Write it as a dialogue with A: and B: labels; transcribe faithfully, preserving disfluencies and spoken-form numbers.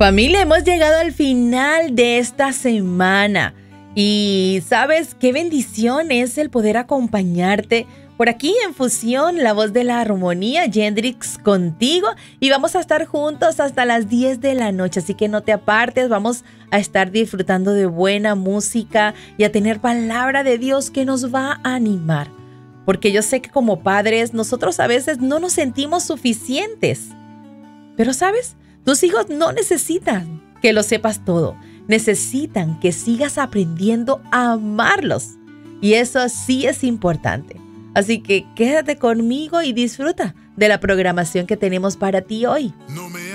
A: Familia, hemos llegado al final de esta semana y sabes qué bendición es el poder acompañarte por aquí en Fusión, la voz de la armonía, Yendrix contigo, y vamos a estar juntos hasta las diez de la noche, así que no te apartes, vamos a estar disfrutando de buena música y a tener palabra de Dios que nos va a animar, porque yo sé que como padres nosotros a veces no nos sentimos suficientes, pero ¿sabes? Tus hijos no necesitan que lo sepas todo. Necesitan que sigas aprendiendo a amarlos. Y eso sí es importante. Así que quédate conmigo y disfruta de la programación que tenemos para ti hoy.
B: No me